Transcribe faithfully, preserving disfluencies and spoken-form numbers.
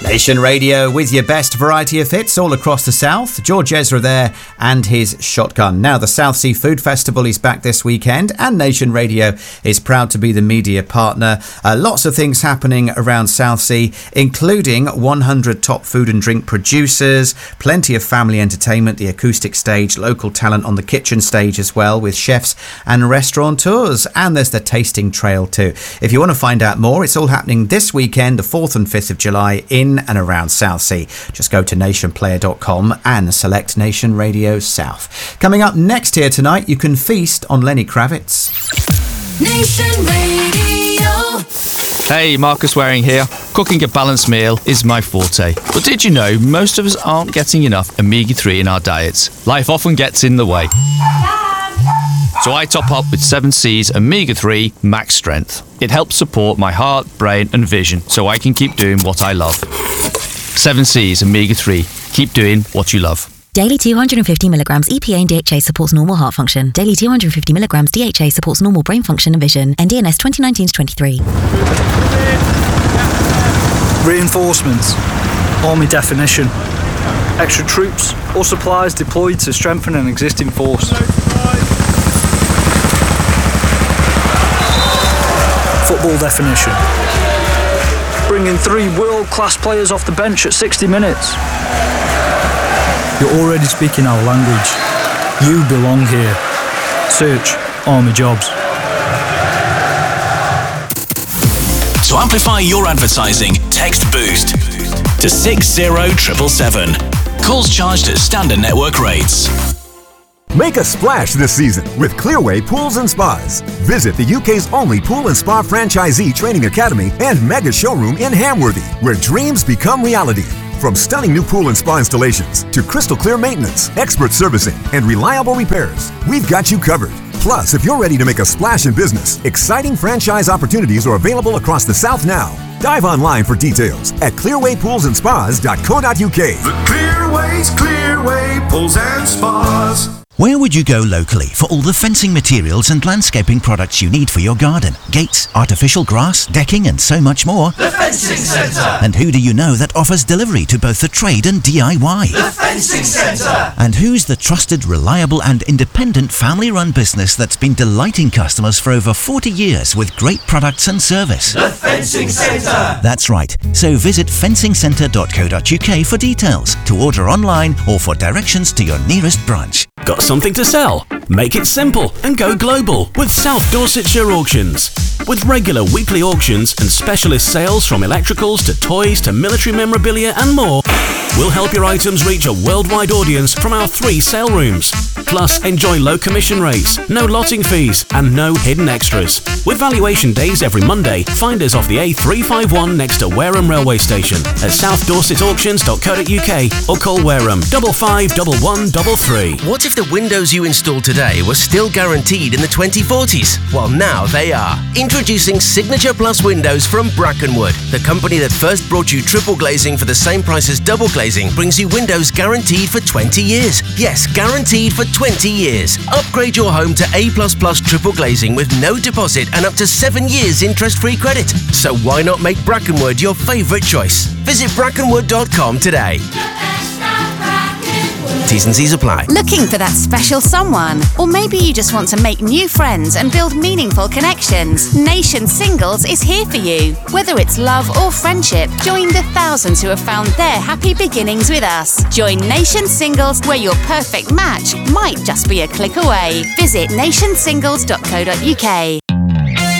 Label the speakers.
Speaker 1: Nation Radio with your best variety of hits all across the South. George Ezra there and his Shotgun. Now, the South Sea Food Festival is back this weekend and Nation Radio is proud to be the media partner. Uh, lots of things happening around Southsea, including one hundred top food and drink producers, plenty of family entertainment, the acoustic stage, local talent on the kitchen stage as well with chefs and restaurateurs. And there's the tasting trail too. If you want to find out more, it's all happening this weekend, the fourth and fifth of July in and around Southsea. Just go to nation player dot com and select Nation Radio South. Coming up next here tonight, you can feast on Lenny Kravitz.
Speaker 2: Nation Radio.
Speaker 3: Hey, Marcus Waring here. Cooking a balanced meal is my forte. But did you know most of us aren't getting enough omega three in our diets? Life often gets in the way. So I top up with seven Seas Omega three Max Strength. It helps support my heart, brain and vision so I can keep doing what I love. seven Seas Omega three. Keep doing what you love.
Speaker 4: Daily two hundred fifty milligrams E P A and D H A supports normal heart function. Daily two hundred fifty milligrams D H A supports normal brain function and vision. N D N S twenty nineteen to twenty-three.
Speaker 5: Reinforcements. Army definition. Extra troops or supplies deployed to strengthen an existing force. Football definition. Bringing three world-class players off the bench at sixty minutes. You're already speaking our language. You belong here. Search Army Jobs.
Speaker 6: To amplify your advertising, text BOOST to six zero seven seven seven. Calls charged at standard network rates.
Speaker 7: Make a splash this season with Clearway Pools and Spas. Visit the U K's only pool and spa franchisee training academy and mega showroom in Hamworthy, where dreams become reality. From stunning new pool and spa installations to crystal clear maintenance, expert servicing, and reliable repairs, we've got you covered. Plus, if you're ready to make a splash in business, exciting franchise opportunities are available across the South now. Dive online for details at clearway pools and spas dot co dot U K.
Speaker 8: The Clearway's Clearway Pools and Spas.
Speaker 9: Where would you go locally for all the fencing materials and landscaping products you need for your garden? Gates, artificial grass, decking and so much more.
Speaker 2: The Fencing Centre.
Speaker 9: And who do you know that offers delivery to both the trade and D I Y?
Speaker 2: The Fencing Centre.
Speaker 9: And who's the trusted, reliable and independent family-run business that's been delighting customers for over forty years with great products and service?
Speaker 2: The Fencing Centre.
Speaker 9: That's right. So visit fencing centre dot co dot U K for details, to order online or for directions to your nearest branch.
Speaker 6: Got something to sell? Make it simple and go global with South Dorsetshire Auctions. With regular weekly auctions and specialist sales from electricals to toys to military memorabilia and more, we'll help your items reach a worldwide audience from our three sale rooms. Plus, enjoy low commission rates, no lotting fees and no hidden extras. With valuation days every Monday, find us off the A three five one next to Wareham Railway Station at south dorset auctions dot co dot U K or call Wareham double five double one double three.
Speaker 10: What if the windows you install today were still guaranteed in the twenty forties? Well, now they are. Introducing Signature Plus Windows from Brackenwood. The company that first brought you triple glazing for the same price as double glazing brings you windows guaranteed for twenty years. Yes, guaranteed for twenty years. Upgrade your home to A plus plus triple glazing with no deposit and up to seven years interest-free credit. So why not make Brackenwood your favourite choice? Visit brackenwood dot com today. T's and C's apply.
Speaker 11: Looking for that special someone? Or maybe you just want to make new friends and build meaningful connections? Nation Singles is here for you. Whether it's love or friendship, join the thousands who have found their happy beginnings with us. Join Nation Singles, where your perfect match might just be a click away. Visit nation singles dot co dot U K.